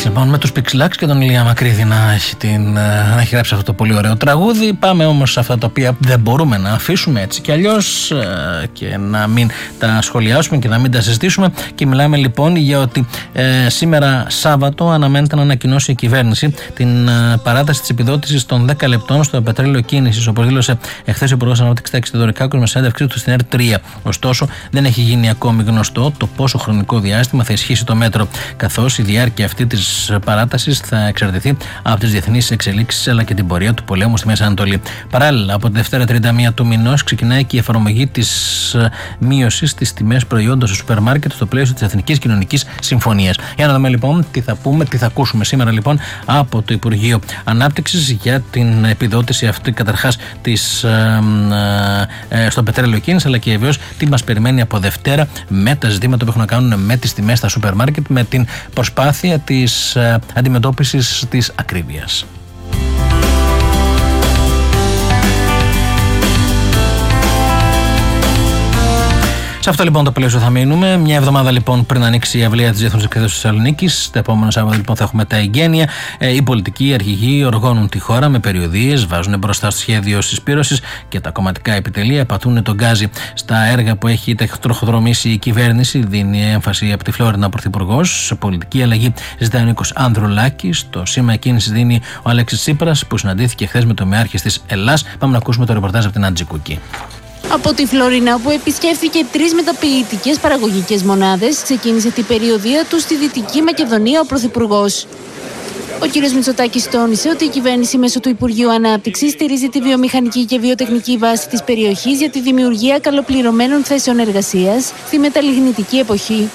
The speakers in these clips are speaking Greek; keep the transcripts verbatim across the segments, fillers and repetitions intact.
λοιπόν με τους Pixelax και τον Ηλία Μακρύδη να έχει, την, να έχει γράψει αυτό το πολύ ωραίο τραγούδι. Πάμε όμως σε αυτά τα οποία δεν μπορούμε να αφήσουμε έτσι κι αλλιώς και να μην τα σχολιάσουμε και να μην τα συζητήσουμε. Και μιλάμε λοιπόν για ότι ε, σήμερα Σάββατο αναμένεται να ανακοινώσει η κυβέρνηση την ε, παράταση της επιδότησης των δέκα λεπτών στο πετρέλαιο κίνησης, όπως δήλωσε εχθές ο Υπουργός Ανάπτυξης Τάκης Θεοδωρικάκος με συνέντευξή του στην Ερ τρία. Ωστόσο, δεν έχει γίνει ακόμη γνωστό το πόσο χρονικό διάστημα θα ισχύσει το μέτρο, καθώς η διάρκεια αυτή της παράτασης θα εξαρτηθεί από τις διεθνείς εξελίξεις αλλά και την πορεία του πολέμου στη Μέση Ανατολή. Παράλληλα, από τη Δευτέρα τριάντα μία του μηνός ξεκινάει και η εφαρμογή της μείωσης στις τιμές προϊόντων στο σούπερ μάρκετ στο πλαίσιο της Εθνικής Κοινωνικής Συμφωνίας. Για να δούμε λοιπόν τι θα πούμε, τι θα ακούσουμε σήμερα λοιπόν από το Υπουργείο Ανάπτυξης για την επιδότηση αυτή καταρχάς της, ε, ε, στο πετρέλαιο κίνηση, αλλά και βεβαίως τι μας περιμένει από Δευτέρα με τα ζητήματα που έχουν να κάνουν με τις τιμές στα σούπερ μάρκετ, με την προσπάθεια της ε, αντιμετώπισης της ακρίβειας. Σε αυτό λοιπόν το πλαίσιο θα μείνουμε. Μια εβδομάδα λοιπόν πριν ανοίξει η αυλαία της Διεθνούς Εκδήλωσης της Θεσσαλονίκης. Το επόμενο Σάββατο λοιπόν θα έχουμε τα εγγένεια. Ε, οι πολιτικοί αρχηγοί οργώνουν τη χώρα με περιοδίες, βάζουν μπροστά στο σχέδιο συσπήρωσης και τα κομματικά επιτελεία πατούν τον γκάζι στα έργα που έχει τροχοδρομήσει η κυβέρνηση. Δίνει έμφαση από τη Φλόρινα ο Πρωθυπουργός. Σε πολιτική αλλαγή ζητάει ο Νίκος Ανδρουλάκης. Το σήμα κίνηση δίνει ο Αλέξης Τσίπρας που συναντήθηκε χθες με το μεάρχη της Ελλάς. Πάμε να ακούσουμε το ρεπορτάζ από την Άντζη Κουκή. Από τη Φλόρινα, που επισκέφθηκε τρεις μεταποιητικές παραγωγικές μονάδες, ξεκίνησε την περιοδεία του στη Δυτική Μακεδονία ο Πρωθυπουργός. Ο κ. Μητσοτάκης τόνισε ότι η κυβέρνηση μέσω του Υπουργείου Ανάπτυξης στηρίζει τη βιομηχανική και βιοτεχνική βάση της περιοχής για τη δημιουργία καλοπληρωμένων θέσεων εργασίας στη μεταλλιγνητική εποχή.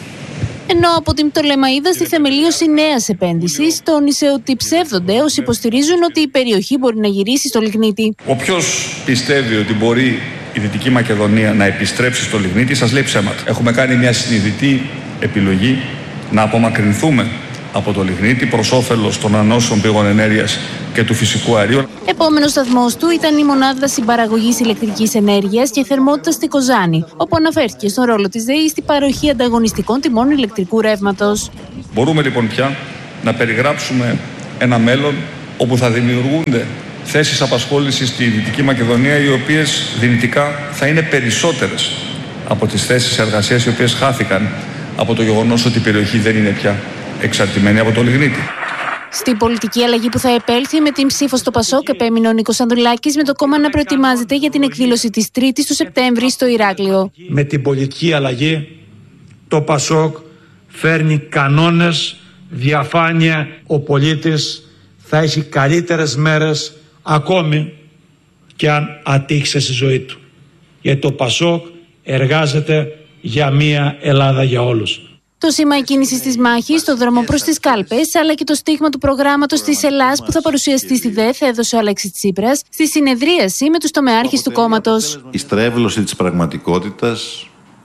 Ενώ από την Πτολεμαΐδα στη θεμελίωση νέας επένδυσης, τόνισε ότι ψεύδονται όσοι υποστηρίζουν ότι η περιοχή μπορεί να γυρίσει στο λιγνίτη. Όποιος πιστεύει ότι μπορεί η Δυτική Μακεδονία να επιστρέψει στο λιγνίτη, σας λέει ψέματα. Έχουμε κάνει μια συνειδητή επιλογή να απομακρυνθούμε από το λιγνίτη προς όφελος των ανανεώσιμων πηγών ενέργειας και του φυσικού αερίου. Επόμενος σταθμός του ήταν η μονάδα συμπαραγωγής ηλεκτρικής ενέργειας και θερμότητας στη Κοζάνη, όπου αναφέρθηκε στον ρόλο της ΔΕΗ στην παροχή ανταγωνιστικών τιμών ηλεκτρικού ρεύματος. Μπορούμε λοιπόν πια να περιγράψουμε ένα μέλλον όπου θα δημιουργούνται θέσεις απασχόλησης στη Δυτική Μακεδονία, οι οποίες δυνητικά θα είναι περισσότερες από τις θέσεις εργασίας οι οποίες χάθηκαν από το γεγονός ότι η περιοχή δεν είναι πια εξαρτημένη από το λιγνίτη. Στην πολιτική αλλαγή που θα επέλθει με την ψήφο στο Πασόκ, επέμεινε ο Νίκος Ανδρουλάκης με το κόμμα να προετοιμάζεται για την εκδήλωση της Τρίτης του Σεπτέμβρη στο Ηράκλειο. Με την πολιτική αλλαγή, το Πασόκ φέρνει κανόνες, διαφάνεια. Ο πολίτης θα έχει καλύτερες μέρες ακόμη και αν ατύχησε στη ζωή του. Γιατί το Πασόκ εργάζεται για μια Ελλάδα για όλους. Το σήμα κίνησης της μάχης στο δρόμο προς τις κάλπες, αλλά και το στίγμα του προγράμματος της Ελλάς που θα παρουσιαστεί στη ΔΕΘ, έδωσε ο Αλέξης Τσίπρας στη συνεδρίαση με τους τομεάρχες του κόμματος. Η στρέβλωση της πραγματικότητας,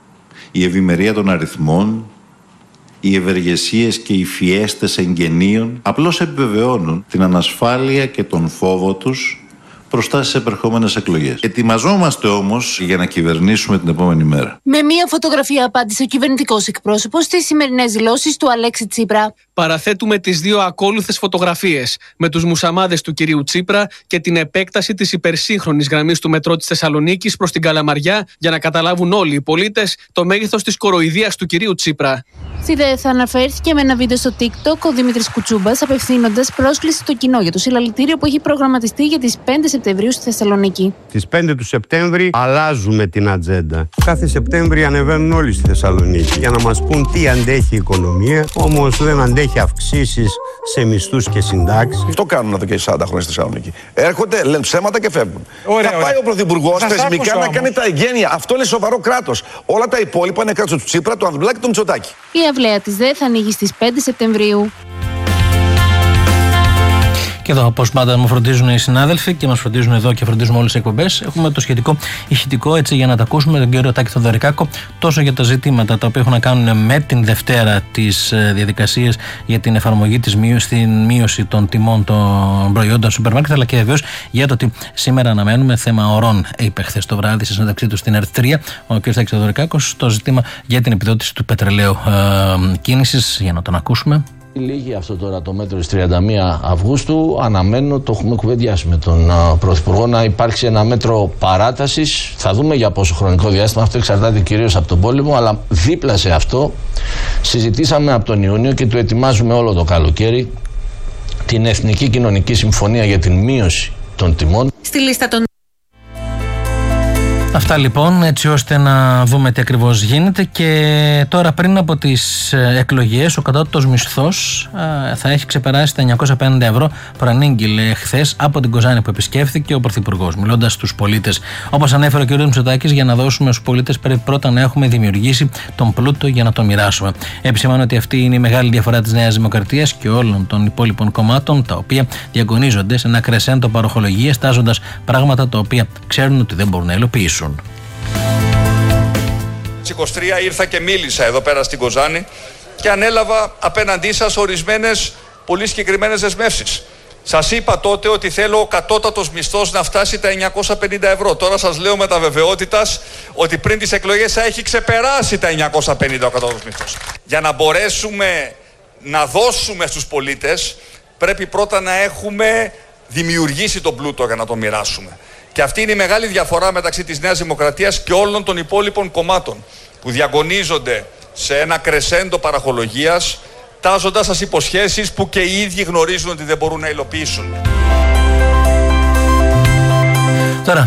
η ευημερία των αριθμών, οι ευεργεσίες και οι φιέστες εγγενείων απλώς επιβεβαιώνουν την ανασφάλεια και τον φόβο τους μπροστά στις επερχόμενες εκλογές. Ετοιμαζόμαστε όμως για να κυβερνήσουμε την επόμενη μέρα. Με μία φωτογραφία απάντησε ο κυβερνητικός εκπρόσωπος στις σημερινές δηλώσεις του Αλέξη Τσίπρα. Παραθέτουμε τις δύο ακόλουθες φωτογραφίες με τους μουσαμάδες του κυρίου Τσίπρα και την επέκταση της υπερσύγχρονης γραμμής του μετρό της Θεσσαλονίκης προς την Καλαμαριά για να καταλάβουν όλοι οι πολίτες το μέγεθος της κοροϊδίας του κυρίου Τσίπρα. Στη ΔΕΘ αναφέρθηκε με ένα βίντεο στο TikTok ο Δημήτρης Κουτσούμπας, απευθύνοντας πρόσκληση στο κοινό για το συλλαλητήριο που έχει προγραμματιστεί για τις πέντε Σεπτεμβρίου στη Θεσσαλονίκη. Στις πέντε του Σεπτέμβρη αλλάζουμε την ατζέντα. Κάθε Σεπτέμβρη ανεβαίνουν όλοι στη Θεσσαλονίκη για να μας πούν τι αντέχει η οικονομία, όμως δεν αντέχει αυξήσεις σε μισθούς και συντάξεις. Αυτό κάνουν εδώ και σαράντα χρόνια στη Θεσσαλονίκη. Έρχονται, λένε ψέματα και φεύγουν. Ωραία, θα ωραία. πάει ο Πρωθυπουργός θεσμικά να όμως. κάνει τα εγγένεια. Αυτό είναι σοβαρό κράτος. Όλα τα υπόλοιπα είναι κράτος του Τσίπρα, του Ανδρουλάκη και του Μητσοτάκη. Η αυλαία της ΔΕΘ ανοίγει στις πέντε Σεπτεμβρίου. Και εδώ, όπως πάντα, μου φροντίζουν οι συνάδελφοι και μας φροντίζουν εδώ και φροντίζουμε όλες τις εκπομπές. Έχουμε το σχετικό ηχητικό έτσι για να τα ακούσουμε τον κύριο Τάκη Θεοδωρικάκο τόσο για τα ζητήματα τα οποία έχουν να κάνουν με την Δευτέρα τις διαδικασίες για την εφαρμογή της μείωσης, την μείωση των τιμών των προϊόντων σούπερ μάρκετ, αλλά και βεβαίως για το ότι σήμερα αναμένουμε θέμα ορών. Είπε χθες το βράδυ στη συνέντευξή του στην Ερ τρία ο κ. Τάκης Θεοδωρικάκος το ζήτημα για την επιδότηση του πετρελαίου ε, κίνησης. Για να τον ακούσουμε. Λίγη αυτό τώρα το μέτρο της τριάντα μία Αυγούστου. Αναμένω, το έχουμε κουβεντιάσει με τον uh, Πρωθυπουργό, να υπάρξει ένα μέτρο παράτασης. Θα δούμε για πόσο χρονικό διάστημα. Αυτό εξαρτάται κυρίως από τον πόλεμο. Αλλά δίπλα σε αυτό συζητήσαμε από τον Ιούνιο και το ετοιμάζουμε όλο το καλοκαίρι την Εθνική Κοινωνική Συμφωνία για την μείωση των τιμών. Στη λίστα των Αυτά λοιπόν, έτσι ώστε να δούμε τι ακριβώς γίνεται. Και τώρα, πριν από τις εκλογές, ο κατώτατος μισθός θα έχει ξεπεράσει τα εννιακόσια πενήντα ευρώ, προανήγγειλε χθες από την Κοζάνη που επισκέφθηκε ο Πρωθυπουργός, μιλώντας στους πολίτες. Όπως ανέφερε ο κ. Μητσοτάκης, για να δώσουμε στους πολίτες πρέπει πρώτα να έχουμε δημιουργήσει τον πλούτο για να το μοιράσουμε. Επισημάνω ότι αυτή είναι η μεγάλη διαφορά της Νέας Δημοκρατίας και όλων των υπόλοιπων κομμάτων, τα οποία διαγωνίζονται σε ένα κρεσέντο παροχολογίες, τάζοντας πράγματα τα οποία ξέρουν ότι δεν μπορούν να υλοποιήσουν. Στις είκοσι τρία ήρθα και μίλησα εδώ πέρα στην Κοζάνη και ανέλαβα απέναντί σας ορισμένες πολύ συγκεκριμένες δεσμεύσεις. Σας είπα τότε ότι θέλω ο κατώτατος μισθός να φτάσει τα εννιακόσια πενήντα ευρώ. Τώρα σας λέω με τα βεβαιότητας ότι πριν τις εκλογές θα έχει ξεπεράσει τα εννιακόσια πενήντα ο κατώτατος μισθός. Για να μπορέσουμε να δώσουμε στους πολίτες πρέπει πρώτα να έχουμε δημιουργήσει τον πλούτο για να τον μοιράσουμε. Και αυτή είναι η μεγάλη διαφορά μεταξύ της Νέας Δημοκρατίας και όλων των υπόλοιπων κομμάτων που διαγωνίζονται σε ένα κρεσέντο παραχολογίας, τάζοντας σας υποσχέσεις που και οι ίδιοι γνωρίζουν ότι δεν μπορούν να υλοποιήσουν. Τώρα,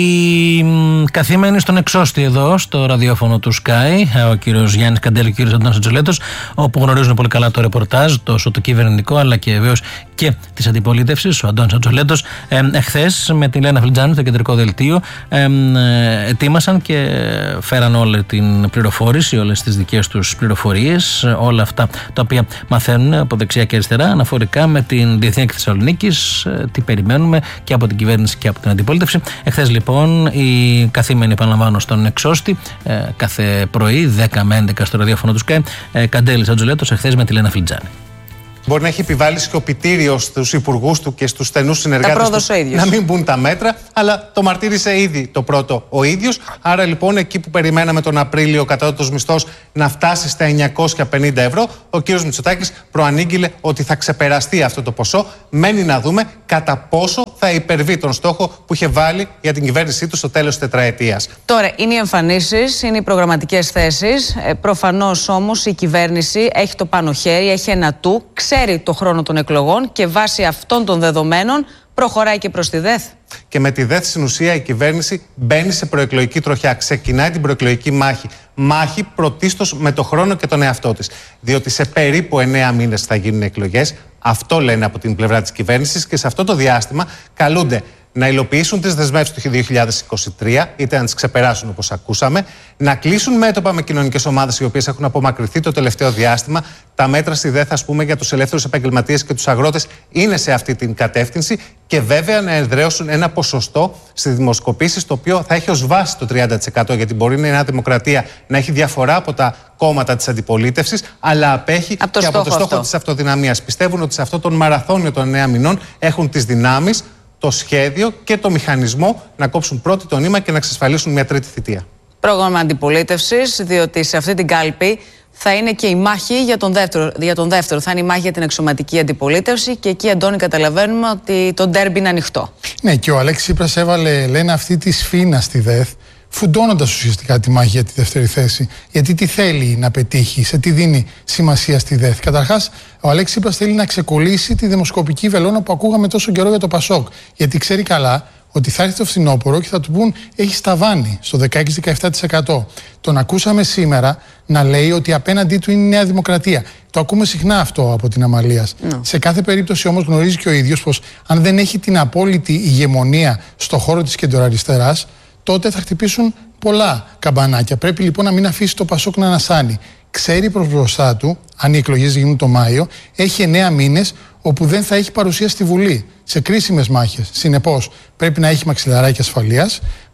οι καθήμενοι στον εξώστη εδώ, στο ραδιόφωνο του Sky, ο κύριος Γιάννης Καντέλη και ο κύριος Αντώνης Ατσολέτος, όπου γνωρίζουν πολύ καλά το ρεπορτάζ, τόσο το κυβερνητικό αλλά και βεβαίως και της αντιπολίτευσης, ο Αντώνης Ατσολέτος, ε, εχθές με την Λένα Φλιτζάνη στο κεντρικό δελτίο ε, ε, ετοίμασαν και φέραν όλη την πληροφόρηση, όλες τις δικές τους πληροφορίες, όλα αυτά τα οποία μαθαίνουν από δεξιά και αριστερά αναφορικά με την Διεθνή Έκθεση Θεσσαλονίκης, ε, τι περιμένουμε και από την κυβέρνηση και από την αντιπολίτευση. Εχθές λοιπόν οι καθήμενοι, επαναλαμβάνω, στον εξώστη ε, κάθε πρωί δέκα με έντεκα στο ραδιόφωνο του Sky, ε, Καντέλης Ατζολέτος, εχθές με τη Λένα Φλιτζάνη. Μπορεί να έχει επιβάλει σιωπητήριο στους υπουργούς του και στους στενούς συνεργάτες του να μην μπουν τα μέτρα, αλλά το μαρτύρησε ήδη το πρώτο ο ίδιος. Άρα λοιπόν, εκεί που περιμέναμε τον Απρίλιο ο κατώτατος μισθός να φτάσει στα εννιακόσια πενήντα ευρώ, ο κύριος Μητσοτάκης προανήγγειλε ότι θα ξεπεραστεί αυτό το ποσό. Μένει να δούμε κατά πόσο θα υπερβεί τον στόχο που είχε βάλει για την κυβέρνησή του στο τέλος της τετραετίας. Τώρα, είναι οι εμφανίσεις, είναι οι προγραμματικές θέσεις. Ε, προφανώς όμως η κυβέρνηση έχει το πάνω χέρι, έχει ένα του, ξέρει το χρόνο των εκλογών και βάσει αυτών των δεδομένων προχωράει και προς τη ΔΕΘ. Και με τη ΔΕΘ στην ουσία η κυβέρνηση μπαίνει σε προεκλογική τροχιά. Ξεκινάει την προεκλογική μάχη. Μάχη πρωτίστως με το χρόνο και τον εαυτό της. Διότι σε περίπου εννέα μήνες θα γίνουν εκλογές. Αυτό λένε από την πλευρά της κυβέρνησης και σε αυτό το διάστημα καλούνται να υλοποιήσουν τις δεσμεύσεις του δύο χιλιάδες είκοσι τρία, είτε να τις ξεπεράσουν όπως ακούσαμε, να κλείσουν μέτωπα με κοινωνικές ομάδες οι οποίες έχουν απομακρυνθεί το τελευταίο διάστημα. Τα μέτρα στη ΔΕΘ, ας πούμε, για τους ελεύθερους επαγγελματίες και τους αγρότες είναι σε αυτή την κατεύθυνση και βέβαια να εδραίωσουν ένα ποσοστό στις δημοσκοπήσεις το οποίο θα έχει ως βάση το τριάντα τοις εκατό, γιατί μπορεί η Νέα Δημοκρατία να έχει διαφορά από τα κόμματα της αντιπολίτευσης, αλλά απέχει από και από το στόχο της αυτοδυναμίας. Πιστεύουν ότι σε αυτό τον μαραθώνιο των εννέα μηνών έχουν τις δυνάμεις, το σχέδιο και το μηχανισμό να κόψουν πρώτη το νήμα και να εξασφαλίσουν μια τρίτη θητεία. Πρόγραμμα αντιπολίτευσης, διότι σε αυτή την κάλπη θα είναι και η μάχη για τον δεύτερο. Για τον δεύτερο. Θα είναι η μάχη για την εξωματική αντιπολίτευση και εκεί, Αντώνη, καταλαβαίνουμε ότι το ντέρμπι είναι ανοιχτό. Ναι, και ο Αλέξης Τσίπρας έβαλε, λένε, αυτή τη σφήνα στη ΔΕΘ, φουντώνοντας ουσιαστικά τη μάχη για τη δεύτερη θέση. Γιατί τι θέλει να πετύχει, σε τι δίνει σημασία στη ΔΕΘ. Καταρχάς, ο Αλέξης Τσίπρας θέλει να ξεκολλήσει τη δημοσκοπική βελόνα που ακούγαμε τόσο καιρό για το Πασόκ. Γιατί ξέρει καλά ότι θα έρθει το φθινόπωρο και θα του πούν έχει ταβάνι στο δεκαέξι με δεκαεπτά τοις εκατό. Τον ακούσαμε σήμερα να λέει ότι απέναντί του είναι η Νέα Δημοκρατία. Το ακούμε συχνά αυτό από την Αμαλίας. No. Σε κάθε περίπτωση όμως γνωρίζει και ο ίδιος πως αν δεν έχει την απόλυτη ηγεμονία στο χώρο της κεντροαριστεράς, τότε θα χτυπήσουν πολλά καμπανάκια. Πρέπει λοιπόν να μην αφήσει το Πασόκ να ανασάνει. Ξέρει προς μπροστά του, αν οι εκλογές γίνουν το Μάιο, έχει εννέα μήνες όπου δεν θα έχει παρουσία στη Βουλή σε κρίσιμες μάχες. Συνεπώς, πρέπει να έχει μαξιλαράκι ασφαλείας,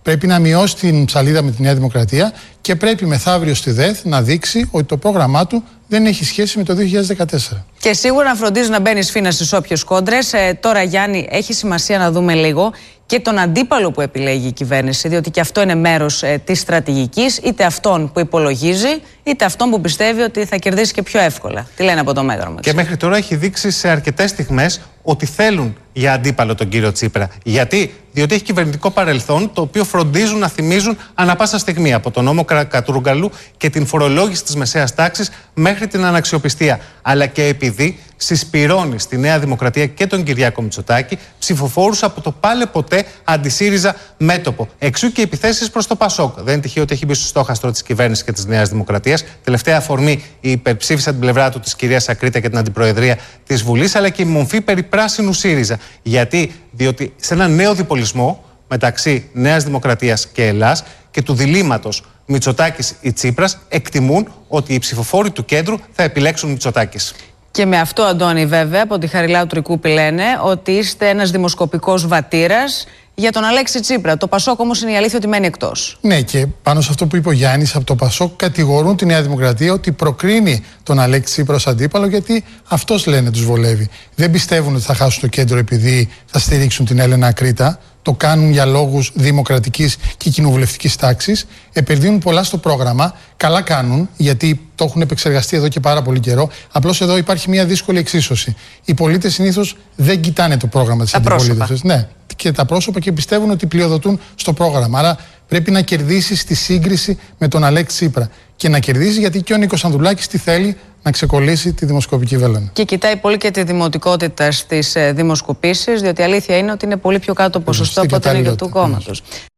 Πρέπει να μειώσει την ψαλίδα με τη Νέα Δημοκρατία και πρέπει μεθαύριο στη ΔΕΘ να δείξει ότι το πρόγραμμά του δεν έχει σχέση με το δύο χιλιάδες δεκατέσσερα. Και σίγουρα να φροντίζει να μπαίνει σφήνα στις όποιες κόντρες. Ε, τώρα, Γιάννη, έχει σημασία να δούμε λίγο και τον αντίπαλο που επιλέγει η κυβέρνηση, διότι και αυτό είναι μέρος ε, της στρατηγικής, είτε αυτόν που υπολογίζει, είτε αυτόν που πιστεύει ότι θα κερδίσει και πιο εύκολα. Τι λένε από το μέτρο μας. Και μέχρι τώρα έχει δείξει σε αρκετές στιγμές ότι θέλουν για αντίπαλο τον κύριο Τσίπρα. Γιατί? Διότι έχει κυβερνητικό παρελθόν, το οποίο φροντίζουν να θυμίζουν ανά πάσα στιγμή, από τον νόμο Κατρούγκαλου και την φορολόγηση της μεσαίας τάξης μέχρι την αναξιοπιστία. Αλλά και επειδή συσπυρώνει στη Νέα Δημοκρατία και τον Κυριάκο Μητσοτάκη ψηφοφόρους από το πάλε ποτέ αντισύριζα μέτωπο. Εξού και επιθέσεις προς το Πασόκ. Δεν είναι τυχαίο ότι έχει μπει στο στόχαστρο της κυβέρνησης και της Νέας Δημοκρατίας. Τελευταία αφορμή υπερψήφισε την πλευρά του της κυρίας Ακρίτα και την αντιπροεδρία της Βουλής, αλλά και η μομφή περί πράσινου ΣΥΡΙΖΑ. Γιατί? Διότι σε ένα νέο διπολισμό μεταξύ Νέας Δημοκρατίας και Ελλάς και του διλήμματος Μητσοτάκης ή Τσίπρας, εκτιμούν ότι οι ψηφοφόροι του κέντρου θα επιλέξουν Μητσοτάκης. Και με αυτό, Αντώνη, βέβαια, από τη Χαριλάου Τρικούπη λένε ότι είστε ένας δημοσκοπικός βατήρας για τον Αλέξη Τσίπρα. Το Πασόκ όμως είναι η αλήθεια ότι μένει εκτός. Ναι, και πάνω σε αυτό που είπε ο Γιάννης, από το Πασόκ κατηγορούν τη Νέα Δημοκρατία ότι προκρίνει τον Αλέξη Τσίπρα ως αντίπαλο, γιατί αυτός, λένε, τους βολεύει. Δεν πιστεύουν ότι θα χάσουν το κέντρο επειδή θα στηρίξουν την Έλενα Ακρίτα. Το κάνουν για λόγους δημοκρατικής και κοινοβουλευτικής τάξης. Επενδύουν πολλά στο πρόγραμμα. Καλά κάνουν, γιατί το έχουν επεξεργαστεί εδώ και πάρα πολύ καιρό. Απλώς εδώ υπάρχει μια δύσκολη εξίσωση. Οι πολίτες συνήθως δεν κοιτάνε το πρόγραμμα της αντιπολίτευσης. Ναι, και τα πρόσωπα, και πιστεύουν ότι πλειοδοτούν στο πρόγραμμα. Άρα πρέπει να κερδίσει στη σύγκριση με τον Αλέξη Τσίπρα. Και να κερδίσει γιατί και ο Νίκος Ανδρουλάκης τι θέλει? Να ξεκολλήσει τη δημοσκοπική βέλανα. Και κοιτάει πολύ και τη δημοτικότητα στις ε, δημοσκοπήσεις, διότι η αλήθεια είναι ότι είναι πολύ πιο κάτω ποσοστό από ό,τι είναι για του κόμματος.